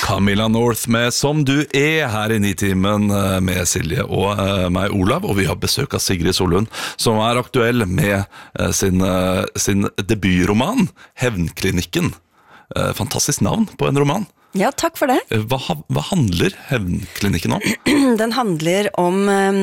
Camilla North med Som du her I Nitimen med Silje og meg Olav, og vi har besøk av Sigrid Solund, som aktuell med sin debutroman, Hevnklinikken. Fantastisk navn på en roman. Ja, takk for det. Hva handler Hevnklinikken om? Den handler om...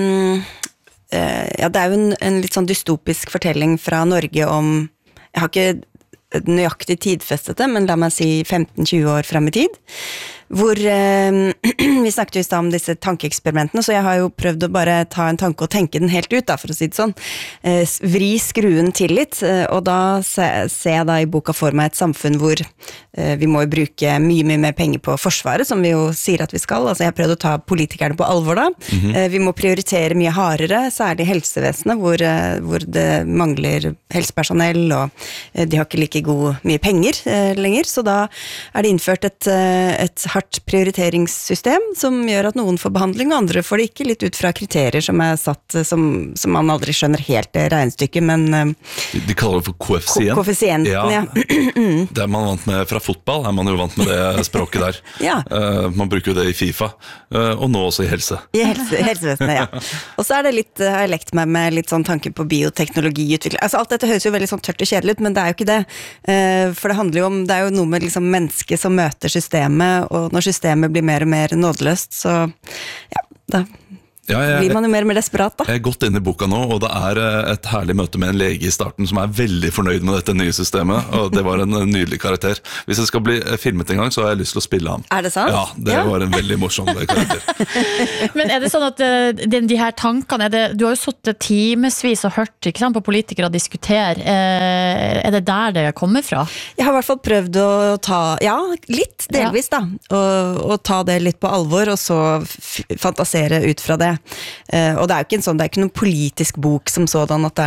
det jo en litt sånn dystopisk fortelling fra Norge om... Jeg har ikke nøyaktig tidfestet det, men la meg si 15-20 år frem I tid, hvor vi snakket just om disse tankeeksperimentene, så jeg har jo prøvd å bare ta en tanke og tenke den helt ut, da, for å si det sånn. Vri skruen til litt, og da ser jeg da I boka for meg et samfunn hvor vi må jo bruke mye mer penger på forsvaret, som vi jo sier at vi skal. Altså jeg har prøvd å ta politikerne på alvor da. Vi må prioritere mye hardere, særlig helsevesenet, hvor det mangler helsepersonell, og de har ikke like mye penger lenger, så da det innført et hardt prioriteringssystem som gjør at noen får behandling, og andre får det ikke, litt ut fra kriterier som satt, som man aldri skjønner helt det regnestykket, men... De kaller det for koeffisient. Koeffisienten, ja. Det man vant med fra fotball, man jo vant med det språket der. Ja. Man bruker jo det I FIFA, og nå også I helse. I helsevesenet, ja. Og så det litt, har jeg lekt meg med litt sånn tanke på bioteknologiutvikling. Altså alt dette høres jo veldig sånn tørt og kjedelig ut, men det jo ikke det. For det handler jo om, det jo noe med liksom mennesket som møter systemet, og når systemet blir mer og mer nådeløst, så ja, da blir man jo mer og mer desperat da. Jeg har gått inn I boka nå, og det et herlig møte med en lege I starten som veldig fornøyd med dette nye systemet, og det var en nydelig karakter. Hvis det skal bli filmet en gang, så har jeg lyst til å spille ham. Det sant? Ja, det var en veldig morsom karakter. Men det sånn at de her tankene, du har jo suttet timesvis og hørt, ikke sant, på politikere diskutere. Det der det kommer fra? Jeg har I hvert fall prøvd å ta, ja, litt delvis da, og ta det litt på alvor, og så fantasere ut fra det. Og det jo ikke en sånn, det ikke noen politisk bok som sådan at det